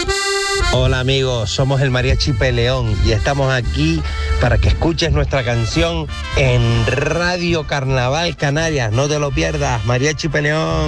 Hola amigos, somos el Mariachi Peleón y estamos aquí para que escuches nuestra canción en Radio Carnaval Canarias. No te lo pierdas, Mariachi Peleón.